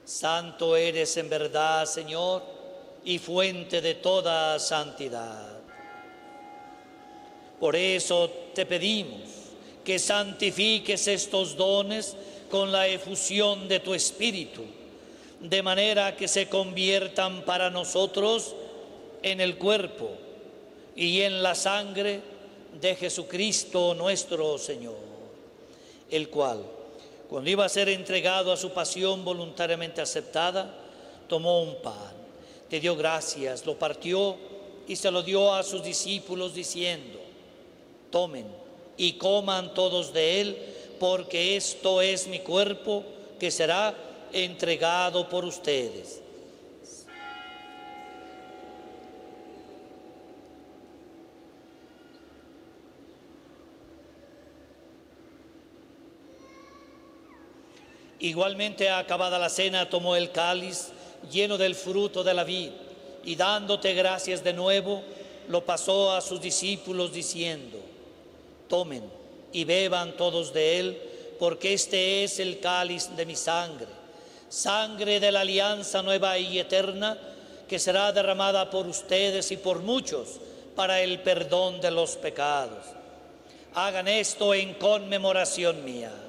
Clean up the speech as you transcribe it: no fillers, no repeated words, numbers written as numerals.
Santo eres en verdad, Señor, y fuente de toda santidad. Por eso te pedimos que santifiques estos dones con la efusión de tu Espíritu, de manera que se conviertan para nosotros en el cuerpo y en la sangre de Jesucristo nuestro Señor, el cual, cuando iba a ser entregado a su pasión voluntariamente aceptada, tomó un pan, te dio gracias, lo partió y se lo dio a sus discípulos diciendo: tomen y coman todos de él, porque esto es mi cuerpo que será entregado por ustedes. Igualmente, acabada la cena, tomó el cáliz lleno del fruto de la vid y dándote gracias de nuevo, lo pasó a sus discípulos diciendo: tomen y beban todos de él, porque este es el cáliz de mi sangre, sangre de la alianza nueva y eterna, que será derramada por ustedes y por muchos para el perdón de los pecados. Hagan esto en conmemoración mía.